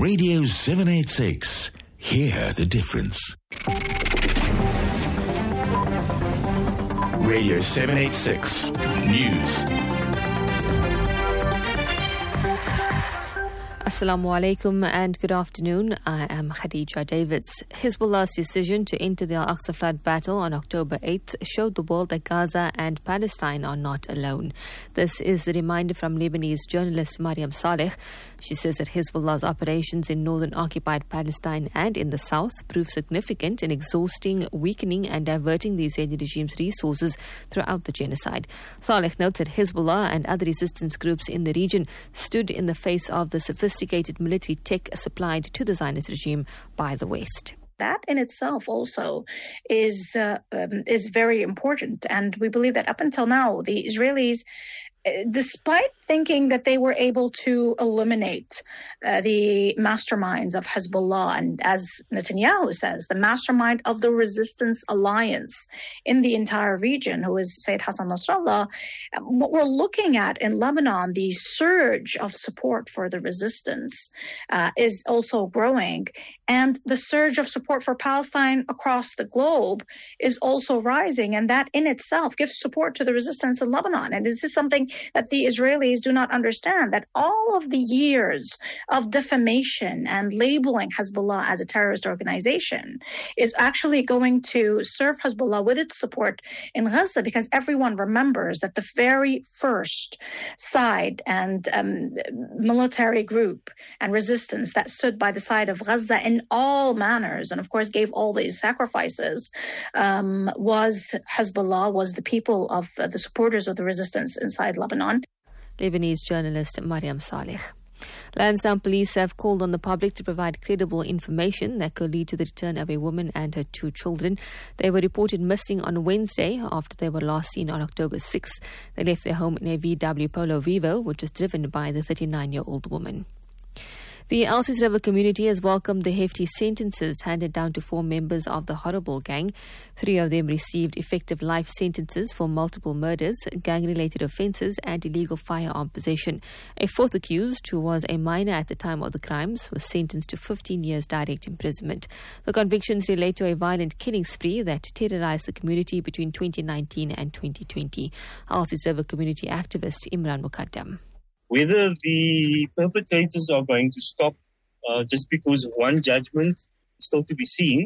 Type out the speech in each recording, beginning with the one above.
Radio 786. Hear the difference. Radio 786 News. Assalamu alaikum and good afternoon. I am Khadija Davids. Hezbollah's decision to enter the Al-Aqsa flood battle on October 8th showed the world that Gaza and Palestine are not alone. This is the reminder from Lebanese journalist Mariam Saleh. She says that Hezbollah's operations in northern occupied Palestine and in the south prove significant in exhausting, weakening and diverting the Israeli regime's resources throughout the genocide. Saleh notes that Hezbollah and other resistance groups in the region stood in the face of the sophisticated military tech supplied to the Zionist regime by the West. That in itself also is very important. And we believe that up until now, the Israelis, despite thinking that they were able to eliminate the masterminds of Hezbollah, and as Netanyahu says, the mastermind of the resistance alliance in the entire region, who is Sayyid Hassan Nasrallah, what we're looking at in Lebanon, the surge of support for the resistance is also growing. And the surge of support for Palestine across the globe is also rising. And that in itself gives support to the resistance in Lebanon. And this is something that the Israelis do not understand, that all of the years of defamation and labeling Hezbollah as a terrorist organization is actually going to serve Hezbollah with its support in Gaza, because everyone remembers that the very first side and military group and resistance that stood by the side of Gaza in all manners, and of course gave all these sacrifices, was Hezbollah, was the people of the supporters of the resistance inside Lebanon. Lebanese journalist Mariam Saleh. Lansdowne police have called on the public to provide credible information that could lead to the return of a woman and her 2 children. They were reported missing on Wednesday after they were last seen on October 6th. They left their home in a VW Polo Vivo, which was driven by the 39-year-old woman. The Elsies River community has welcomed the hefty sentences handed down to 4 members of the Horrible Gang. 3 of them received effective life sentences for multiple murders, gang-related offences and illegal firearm possession. A 4th accused, who was a minor at the time of the crimes, was sentenced to 15 years direct imprisonment. The convictions relate to a violent killing spree that terrorised the community between 2019 and 2020. Elsies River community activist Imran Muqaddam. Whether the perpetrators are going to stop just because of one judgment is still to be seen.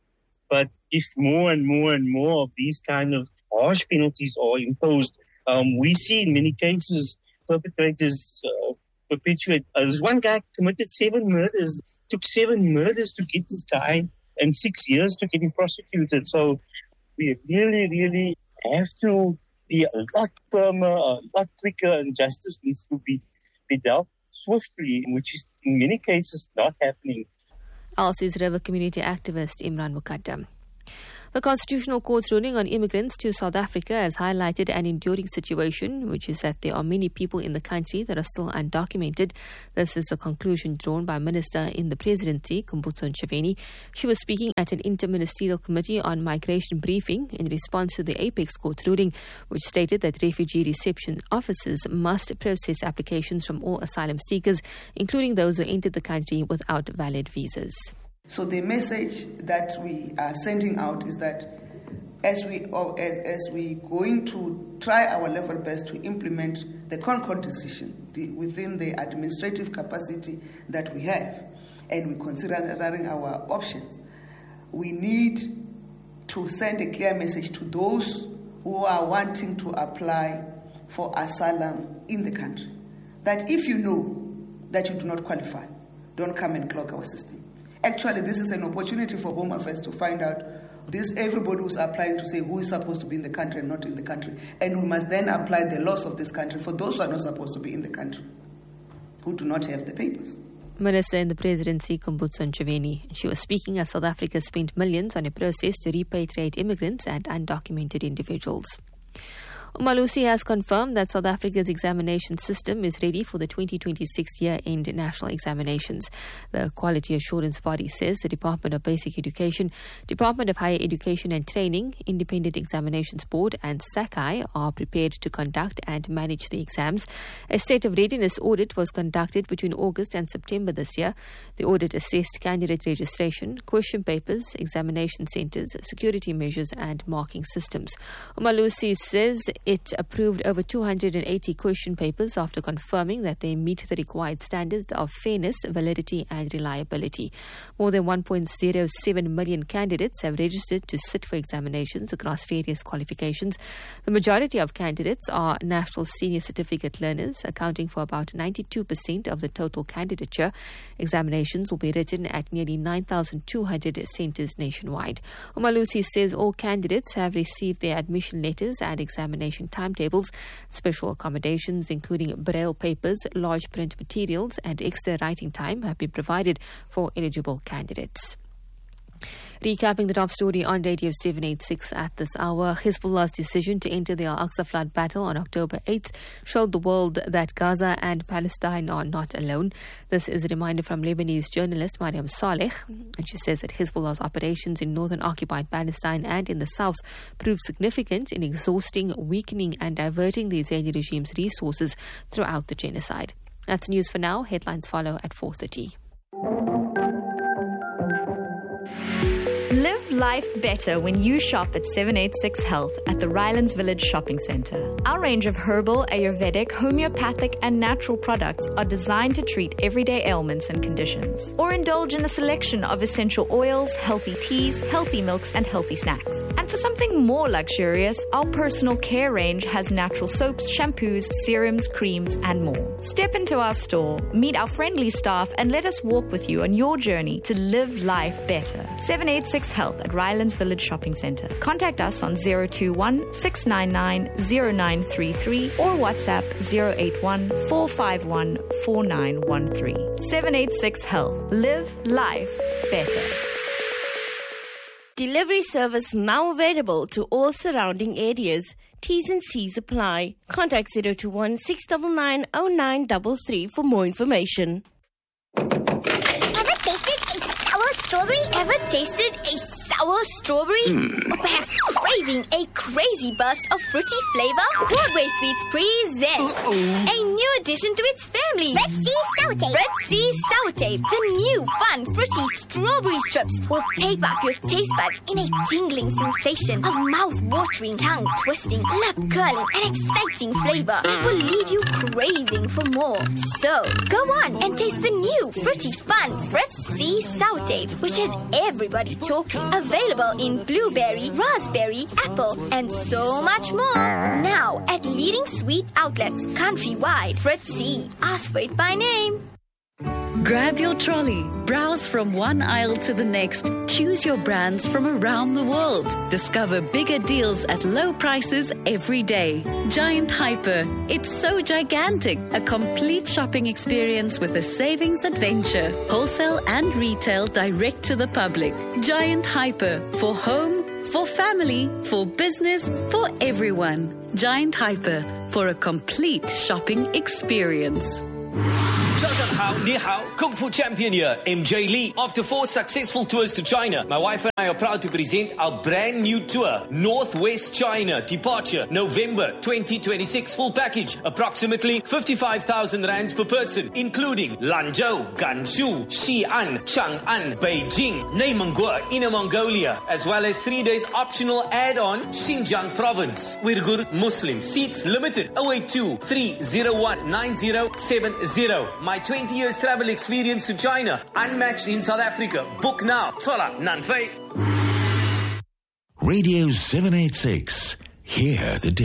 But if more and more of these kind of harsh penalties are imposed, we see in many cases perpetrators perpetuate. There's one guy committed 7 murders, took 7 murders to get this guy and 6 years to get him prosecuted. So we really have to be a lot firmer, a lot quicker, and justice needs to be dealt swiftly, which is in many cases not happening. Elsies River community activist Imran Muqaddam. The Constitutional Court's ruling on immigrants to South Africa has highlighted an enduring situation, which is that there are many people in the country that are still undocumented. This is the conclusion drawn by Minister in the Presidency, Kumbutso Ntshavheni. She was speaking at an interministerial committee on migration briefing in response to the Apex Court ruling, which stated that refugee reception officers must process applications from all asylum seekers, including those who entered the country without valid visas. So the message that we are sending out is that as we going to try our level best to implement the Concord decision within the administrative capacity that we have, and we considering our options, we need to send a clear message to those who are wanting to apply for asylum in the country, that if you know that you do not qualify, don't come and clog our system. Actually, this is an opportunity for Home Affairs to find out everybody who's applying to say who is supposed to be in the country and not in the country. And we must then apply the laws of this country for those who are not supposed to be in the country, who do not have the papers. Minister in the Presidency, Kumbutso Ntshavheni. She was speaking as South Africa spent millions on a process to repatriate immigrants and undocumented individuals. Umalusi has confirmed that South Africa's examination system is ready for the 2026 year-end national examinations. The Quality Assurance Body says the Department of Basic Education, Department of Higher Education and Training, Independent Examinations Board and SACAI are prepared to conduct and manage the exams. A state of readiness audit was conducted between August and September this year. The audit assessed candidate registration, question papers, examination centres, security measures and marking systems. Umalusi says it approved over 280 question papers after confirming that they meet the required standards of fairness, validity and reliability. More than 1.07 million candidates have registered to sit for examinations across various qualifications. The majority of candidates are National Senior Certificate learners, accounting for about 92% of the total candidature. Examinations will be written at nearly 9,200 centres nationwide. Umalusi says all candidates have received their admission letters and examination timetables. Special accommodations including braille papers, large print materials and extra writing time have been provided for eligible candidates. Recapping the top story on Radio 786 at this hour, Hezbollah's decision to enter the Al-Aqsa flood battle on October 8th showed the world that Gaza and Palestine are not alone. This is a reminder from Lebanese journalist Mariam Saleh, and she says that Hezbollah's operations in northern occupied Palestine and in the south proved significant in exhausting, weakening and diverting the Israeli regime's resources throughout the genocide. That's news for now. Headlines follow at 4:30. Live life better when you shop at 786 Health at the Rylands Village Shopping Centre. Our range of herbal, Ayurvedic, homeopathic and natural products are designed to treat everyday ailments and conditions. Or indulge in a selection of essential oils, healthy teas, healthy milks and healthy snacks. And for something more luxurious, our personal care range has natural soaps, shampoos, serums, creams and more. Step into our store, meet our friendly staff and let us walk with you on your journey to live life better. 786 Health at Rylands Village Shopping Centre. Contact us on 021 699 0933 or WhatsApp 081 451 4913. 786 Health. Live life better. Delivery service now available to all surrounding areas. T's and C's apply. Contact 021 699 0933 for more information. Ever tasted a sour strawberry? Or perhaps craving a crazy burst of fruity flavor? Broadway Sweets presents a new addition to its family. Red Sea Sour Tape. Red Sea Sour Tape. The new fun fruity strawberry strips will tape up your taste buds in a tingling sensation of mouth-watering, tongue-twisting, lip-curling and exciting flavor. It will leave you craving for more. So, go on and taste the new fruity fun Red Sea Sour Tape, which has everybody talking. Available in blueberry, raspberry, apple, and so much more. Now at leading sweet outlets countrywide. Fritz C. Ask for it by name. Grab your trolley, browse from one aisle to the next, choose your brands from around the world. Discover bigger deals at low prices every day. Giant Hyper, it's so gigantic. A complete shopping experience with a savings adventure. Wholesale and retail direct to the public. Giant Hyper, for home, for family, for business, for everyone. Giant Hyper, for a complete shopping experience. 早上好，你好， Kung Fu champion here, MJ Lee. After 4 successful tours to China, my wife and I are proud to present our brand new tour, Northwest China, departure November 2026, full package, approximately 55,000 rands per person, including Lanzhou, Gansu, Xi'an, Chang'an, Beijing,内蒙古, Inner Mongolia, as well as 3 days optional add-on Xinjiang province. Uyghur Muslim, seats limited, 082-301-9070. My 20 years travel experience to China, unmatched in South Africa. Book now. Sola Nanfei. Radio 786. Hear the difference.